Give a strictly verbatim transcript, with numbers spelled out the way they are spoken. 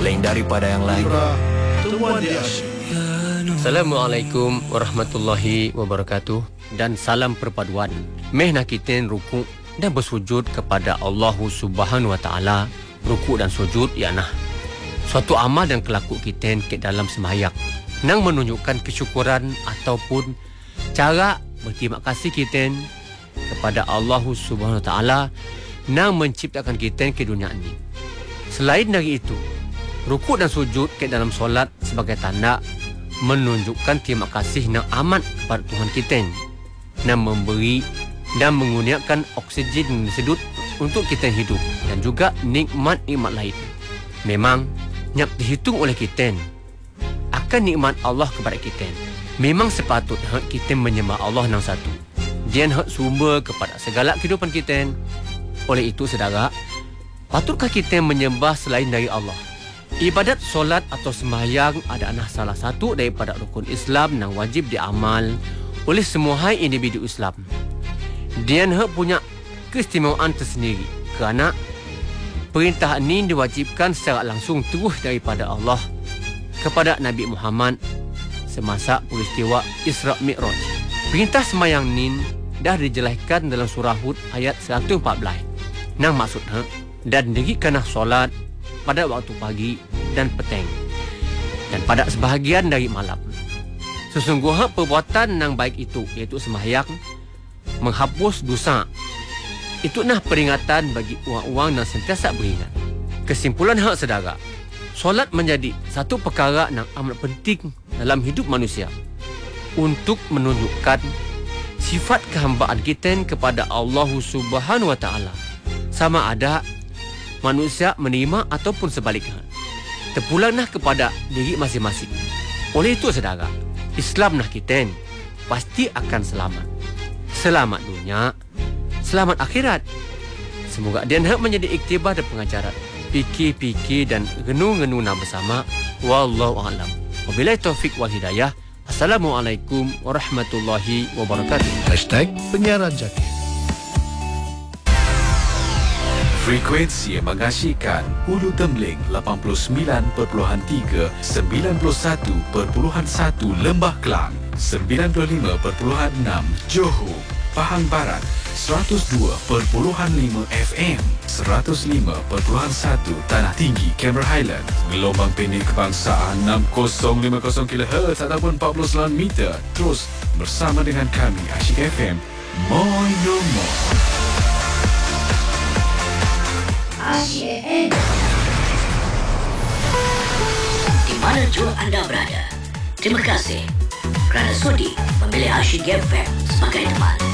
lain daripada yang lain. Temuan di Asyik. Assalamualaikum warahmatullahi wabarakatuh. Dan salam perpaduan. Meh nak kita rukuk dan bersujud kepada Allah Subhanahu Wa Taala. Rukuk dan sujud ialah suatu amal dan kelaku kita ke dalam sembahyang, nang menunjukkan kesyukuran ataupun cara berterima kasih kita kepada Allah Subhanahu Wa Taala nang menciptakan kita ke dunia ini. Selain dari itu, rukuk dan sujud ke dalam solat sebagai tanda menunjukkan terima kasih nang amat kepada Tuhan kita, nang memberi dan menggunakan oksigen yang disedut untuk kita hidup, dan juga nikmat-nikmat lain. Memang nyap dihitung oleh kita akan nikmat Allah kepada kita. Memang sepatutnya kita menyembah Allah yang satu. Dia hak sumber kepada segala kehidupan kita. Oleh itu, saudara, patutkah kita menyembah selain dari Allah? Ibadat solat atau sembahyang adalah salah satu daripada rukun Islam yang wajib diamal oleh semua individu Islam. Dia hak punya keistimewaan tersendiri kerana perintah ini diwajibkan secara langsung terus daripada Allah kepada Nabi Muhammad semasa peristiwa Isra Mi'raj. Perintah sembahyang ini dah dijelaskan dalam surah Hud ayat seratus empat belas. Nang maksudnya, dan dirikanlah solat pada waktu pagi dan petang, dan pada sebahagian dari malam. Sesungguhnya perbuatan yang baik itu, iaitu sembahyang, menghapus dosa. Itu nah peringatan bagi orang-orang yang sentiasa beringat. Kesimpulan hak saudara, solat menjadi satu perkara yang amat penting dalam hidup manusia untuk menunjukkan sifat kehambaan kita kepada Allah Subhanahu Wa Taala, sama ada manusia menerima ataupun sebaliknya. Terpulanglah kepada diri masing-masing. Oleh itu saudara, Islam nah kita pasti akan selamat. Selamat dunia, selamat akhirat. Semoga dia nak menjadi iktibar dan pengajaran. Fikir-fikir dan renung-renung bersama. Wallahu a'lam. Wabillahi taufik wal hidayah. Assalamualaikum warahmatullahi wabarakatuh. Hashtag penyiaran jati. Frekuensi yang mengasyikkan Hulu Tembeling lapan puluh sembilan perpuluhan tiga, sembilan puluh satu perpuluhan satu Lembah Kelang, sembilan puluh lima perpuluhan enam Johor, Pahang Barat, seratus dua perpuluhan lima F M, seratus lima perpuluhan satu Tanah Tinggi, Cameron Highland, gelombang pendek kebangsaan enam kosong lima kosong kilohertz ataupun empat puluh sembilan meter. Terus bersama dengan kami Asyik F M. Moi no more. Asyik F M. Di mana jua anda berada, terima kasih kerana sudi memilih Asyik F M sebagai teman.